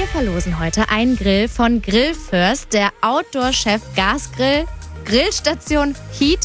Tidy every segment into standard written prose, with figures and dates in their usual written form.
verlosen heute einen Grill von Grillfirst, der Outdoor-Chef Gasgrill, Grillstation Heat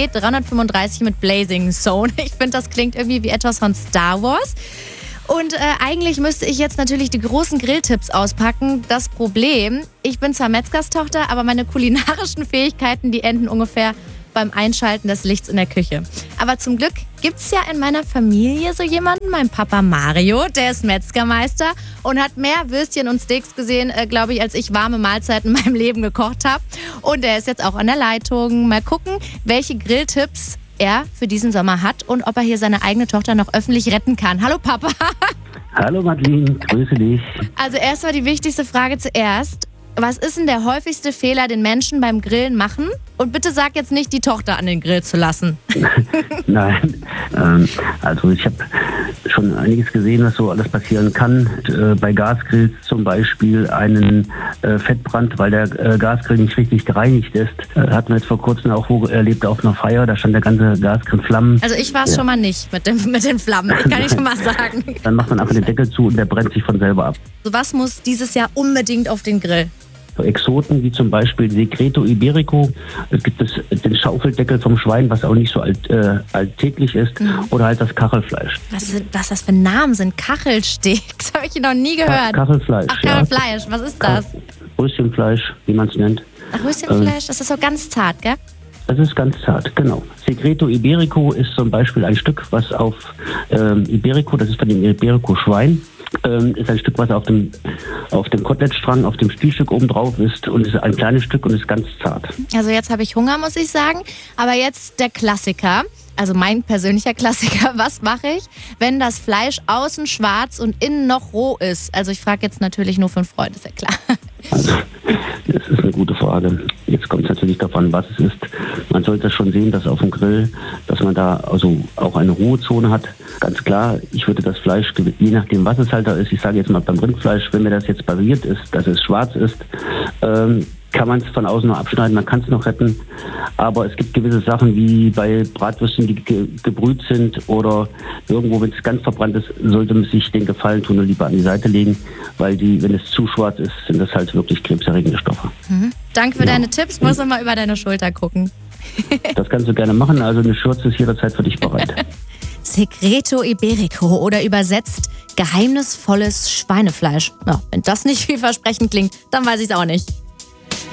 C335 mit Blazing Zone. Ich finde, das klingt irgendwie wie etwas von Star Wars. Und eigentlich müsste ich jetzt natürlich die großen Grilltipps auspacken. Das Problem, ich bin zwar Metzgerstochter, aber meine kulinarischen Fähigkeiten, die enden ungefähr beim Einschalten des Lichts in der Küche. Aber zum Glück gibt's ja in meiner Familie so jemanden, mein Papa Mario, der ist Metzgermeister und hat mehr Würstchen und Steaks gesehen, glaube ich, als ich warme Mahlzeiten in meinem Leben gekocht habe. Und der ist jetzt auch an der Leitung. Mal gucken, welche Grilltipps er für diesen Sommer hat und ob er hier seine eigene Tochter noch öffentlich retten kann. Hallo Papa. Hallo Madeline, grüße dich. Also erstmal die wichtigste Frage zuerst. Was ist denn der häufigste Fehler, den Menschen beim Grillen machen? Und bitte sag jetzt nicht, die Tochter an den Grill zu lassen. Nein, also ich habe schon einiges gesehen, was so alles passieren kann. Bei Gasgrills zum Beispiel einen Fettbrand, weil der Gasgrill nicht richtig gereinigt ist. Hatten wir jetzt vor kurzem auch erlebt auf einer Feier, da stand der ganze Gasgrill Flammen. Also ich war es schon mal nicht mit den Flammen, kann ich schon mal sagen. Dann macht man einfach den Deckel zu und der brennt sich von selber ab. So, was muss dieses Jahr unbedingt auf den Grill? Exoten wie zum Beispiel Secreto Iberico. Es gibt den Schaufeldeckel vom Schwein, was auch nicht so alltäglich ist. Oder halt das Kachelfleisch. Was das für Namen sind? Kachelsteak, das habe ich noch nie gehört. Kachelfleisch. Ach, Kachelfleisch, was ist das? Röschenfleisch, wie man es nennt. Ach, Röschenfleisch, das ist so ganz zart, gell? Das ist ganz zart, genau. Secreto Iberico ist zum Beispiel ein Stück, was auf Iberico, das ist von dem Iberico-Schwein, ist ein Stück, was auf dem Kotelettstrang, auf dem Stielstück oben drauf ist und ist ein kleines Stück und ist ganz zart. Also jetzt habe ich Hunger, muss ich sagen. Aber jetzt der Klassiker, also mein persönlicher Klassiker. Was mache ich, wenn das Fleisch außen schwarz und innen noch roh ist? Also ich frage jetzt natürlich nur für einen Freund, ist ja klar. Also, das ist eine gute Frage. Jetzt kommt es natürlich davon, was es ist. Man sollte schon sehen, dass auf dem Grill, dass man da also auch eine Ruhezone hat. Ganz klar, ich würde das Fleisch, je nachdem was es halt da ist, ich sage jetzt mal beim Rindfleisch, wenn mir das jetzt pariert ist, dass es schwarz ist, kann man es von außen noch abschneiden, man kann es noch retten. Aber es gibt gewisse Sachen wie bei Bratwürsten, die gebrüht sind oder irgendwo, wenn es ganz verbrannt ist, sollte man sich den Gefallen tun und lieber an die Seite legen, weil wenn es zu schwarz ist, sind das halt wirklich krebserregende Stoffe. Danke für deine Tipps, muss nochmal über deine Schulter gucken. Das kannst du gerne machen, also eine Schürze ist jederzeit für dich bereit. Secreto Iberico oder übersetzt geheimnisvolles Schweinefleisch. Ja, wenn das nicht vielversprechend klingt, dann weiß ich es auch nicht.